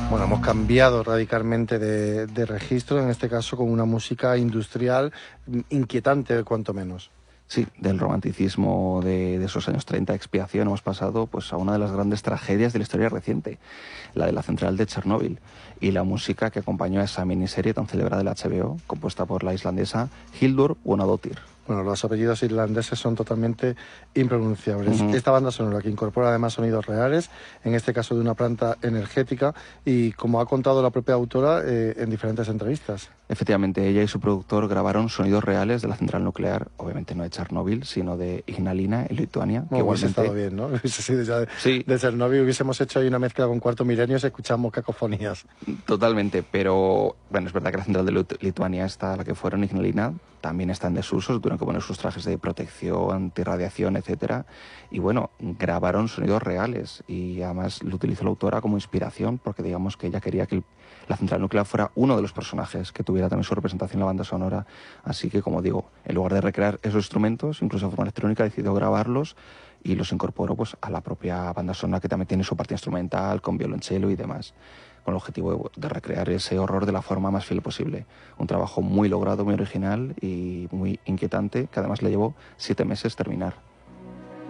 Bueno, hemos cambiado radicalmente de registro, en este caso con una música industrial inquietante, cuanto menos. Sí, del romanticismo de esos años 30, expiación, hemos pasado pues, a una de las grandes tragedias de la historia reciente, la de la central de Chernóbil, y la música que acompañó a esa miniserie tan celebrada del HBO, compuesta por la islandesa Hildur Guðnadóttir. Bueno, los apellidos irlandeses son totalmente impronunciables. Ujú. Esta banda sonora que incorpora además sonidos reales, en este caso de una planta energética, y como ha contado la propia autora en diferentes entrevistas. Efectivamente, ella y su productor grabaron sonidos reales de la central nuclear, obviamente no de Chernóbil, sino de Ignalina, en Lituania, que Bueno, hubiese igualmente... estado bien, ¿no? Hubiese sido ya Sí, de Chernobyl, hubiésemos hecho ahí una mezcla con Cuarto Milenio y escuchamos cacofonías. totalmente, pero bueno, es verdad que la central de Lituania, está la que fueron, Ignalina, también está en desuso, tuvieron que poner sus trajes de protección, antirradiación, etcétera, y bueno, grabaron sonidos reales y además lo utilizó la autora como inspiración porque digamos que ella quería que la central nuclear fuera uno de los personajes que tuviera también su representación en la banda sonora, así que como digo, en lugar de recrear esos instrumentos, incluso de forma electrónica, decidió grabarlos y los incorporó pues a la propia banda sonora, que también tiene su parte instrumental con violonchelo y demás, con el objetivo de recrear ese horror de la forma más fiel posible. Un trabajo muy logrado, muy original y muy inquietante, que además le llevó 7 meses terminar.